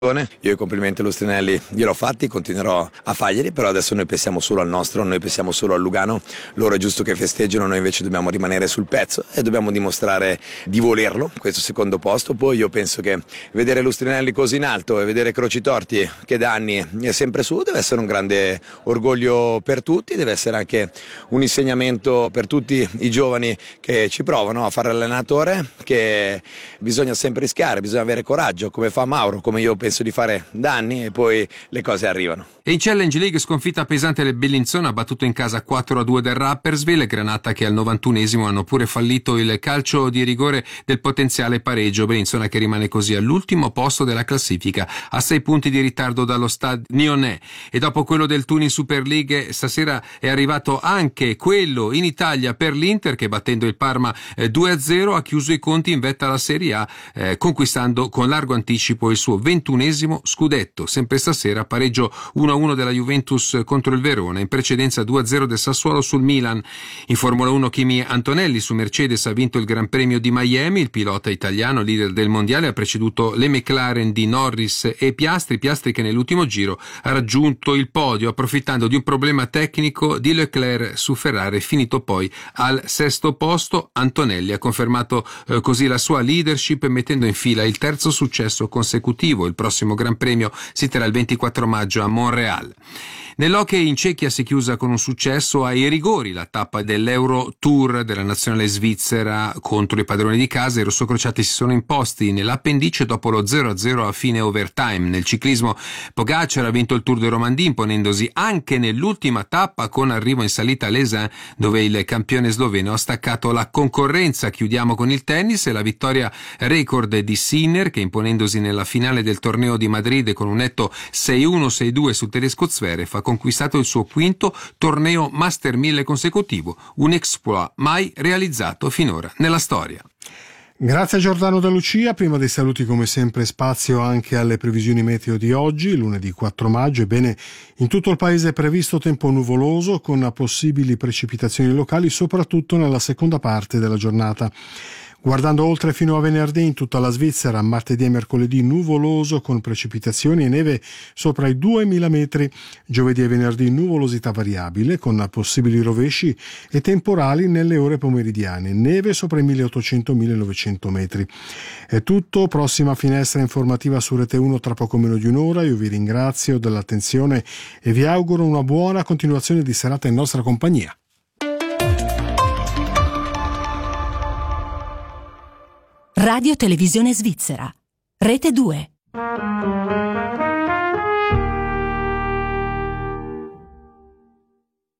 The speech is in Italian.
Io i complimenti allo Strinelli gliel'ho fatti, continuerò a farglieli, però adesso noi pensiamo solo al nostro, noi pensiamo solo al Lugano. Loro è giusto che festeggiano, noi invece dobbiamo rimanere sul pezzo e dobbiamo dimostrare di volerlo, questo secondo posto. Poi io penso che vedere lo Strinelli così in alto e vedere Croci Torti che da anni è sempre su deve essere un grande orgoglio per tutti, deve essere anche un insegnamento per tutti i giovani che ci provano a fare l'allenatore, che bisogna sempre rischiare, bisogna avere coraggio, come fa Mauro, come io penso di fare da anni, e poi le cose arrivano. E in Challenge League sconfitta pesante del Bellinzona, ha battuto in casa 4-2 del Rapperswil, Granata che al 91esimo hanno pure fallito il calcio di rigore del potenziale pareggio. Bellinzona che rimane così all'ultimo posto della classifica a 6 punti di ritardo dallo Stade Lyonnais. E dopo quello del Turin Super League stasera è arrivato anche quello in Italia per l'Inter, che battendo il Parma 2-0 ha chiuso i conti in vetta alla Serie A, conquistando con largo anticipo il suo 21esimo scudetto. Sempre stasera pareggio 1-1 della Juventus contro il Verona, in precedenza 2-0 del Sassuolo sul Milan. In Formula 1 Kimi Antonelli su Mercedes ha vinto il Gran Premio di Miami, il pilota italiano leader del mondiale ha preceduto le McLaren di Norris e Piastri che nell'ultimo giro ha raggiunto il podio approfittando di un problema tecnico di Leclerc su Ferrari, finito poi al 6° posto. Antonelli ha confermato così la sua leadership mettendo in fila il 3° successo consecutivo. Il prossimo Gran Premio si terrà il 24 maggio a Montréal. Nell'hockey in Cechia si è chiusa con un successo ai rigori la tappa dell'Euro Tour della nazionale svizzera contro i padroni di casa. I rossocrociati si sono imposti nell'appendice dopo lo 0-0 a fine overtime. Nel ciclismo Pogacar ha vinto il Tour de Romandie imponendosi anche nell'ultima tappa con arrivo in salita a Les Ans, dove il campione sloveno ha staccato la concorrenza. Chiudiamo con il tennis e la vittoria record di Sinner, che imponendosi nella finale del torneo di Madrid con un netto 6-1-6-2 sul tedesco Zverev ha conquistato il suo 5° torneo Master 1000 consecutivo, un exploit mai realizzato finora nella storia. Grazie a Giordano Da Lucia. Prima dei saluti, come sempre, spazio anche alle previsioni meteo di oggi, lunedì 4 maggio. Ebbene, in tutto il paese è previsto tempo nuvoloso con possibili precipitazioni locali, soprattutto nella seconda parte della giornata. Guardando oltre fino a venerdì, in tutta la Svizzera, martedì e mercoledì nuvoloso con precipitazioni e neve sopra i 2000 metri. Giovedì e venerdì nuvolosità variabile con possibili rovesci e temporali nelle ore pomeridiane. Neve sopra i 1800-1900 metri. È tutto. Prossima finestra informativa su Rete 1 tra poco meno di un'ora. Io vi ringrazio dell'attenzione e vi auguro una buona continuazione di serata in nostra compagnia. Radio Televisione Svizzera, Rete 2.